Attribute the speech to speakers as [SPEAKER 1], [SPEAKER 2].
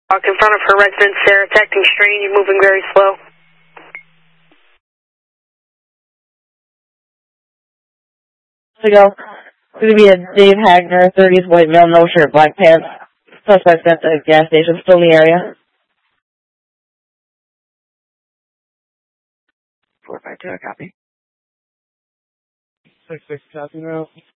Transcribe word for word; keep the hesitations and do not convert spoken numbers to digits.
[SPEAKER 1] Walk in front of her residence there, detecting strain. You're moving very slow.
[SPEAKER 2] To go. It's going to be a Dave Hagner, thirties, white male, no shirt, black pants. Suspect's at the gas station, still in the area. four five two, I copy. six six, copy now.